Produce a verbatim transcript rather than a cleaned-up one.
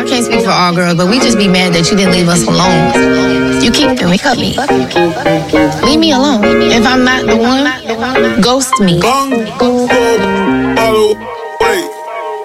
I can't speak for all girls, but we just be mad that you didn't leave us alone. You keep me, cut me. Leave me alone. If I'm not the one, ghost me.